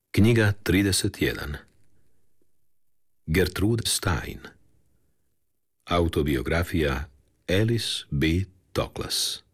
Knjiga 31. Gertrude Stein. Autobiografija Alice B. Toklas.